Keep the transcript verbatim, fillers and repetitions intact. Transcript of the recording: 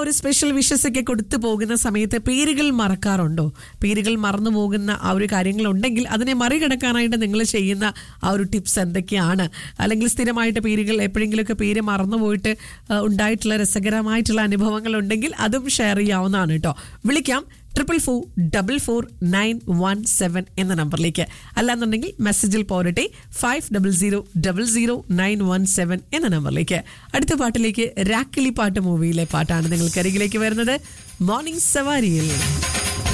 ഒരു special wishes ഒക്കെ കൊടുത്തു പോകുന്ന സമയത്ത് പേരുകൾ മറക്കാറുണ്ടോ? പേരുകൾ മറന്നു പോകുന്ന ആ ഒരു കാര്യങ്ങളുണ്ടെങ്കിൽ അതിനെ മറികടക്കാനായിട്ട് നിങ്ങൾ ചെയ്യുന്ന ആ ഒരു ടിപ്സ് എന്തൊക്കെയാണ്? അല്ലെങ്കിൽ സ്ഥിരമായിട്ട് പേരുകൾ എപ്പോഴെങ്കിലുമൊക്കെ പേര് മറന്നുപോയിട്ട് ഉണ്ടായിട്ടുള്ള രസകരമായിട്ടുള്ള അനുഭവങ്ങൾ ഉണ്ടെങ്കിൽ അതും ഷെയർ ചെയ്യാവുന്നതാണ് കേട്ടോ. വിളിക്കാം triple four double four nine one seven എന്ന നമ്പറിലേക്ക്. അല്ലാന്നുണ്ടെങ്കിൽ മെസ്സേജിൽ പോരട്ടെ five double zero double zero nine one seven എന്ന നമ്പറിലേക്ക്. അടുത്ത പാട്ടിലേക്ക് രാക്കിളി പാട്ട് മൂവിയിലെ പാട്ടാണ് നിങ്ങൾക്ക് അരികിലേക്ക് വരുന്നത് മോർണിംഗ് സവാരിയിൽ.